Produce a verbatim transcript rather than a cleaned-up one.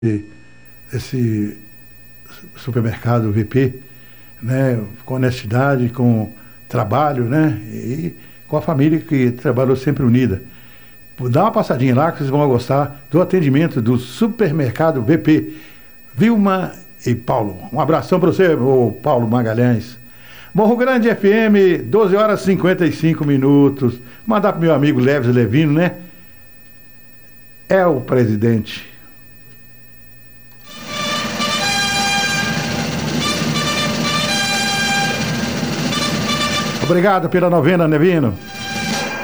esse supermercado V P, né, com honestidade, com trabalho, né, e com a família que trabalhou sempre unida. Dá uma passadinha lá que vocês vão gostar do atendimento do supermercado V P. Vilma e Paulo. Um abração para você, ô Paulo Magalhães. Morro Grande F M, doze horas e cinquenta e cinco minutos. Mandar pro meu amigo Leves Levino, né? É o presidente. Obrigado pela novena, Nevino.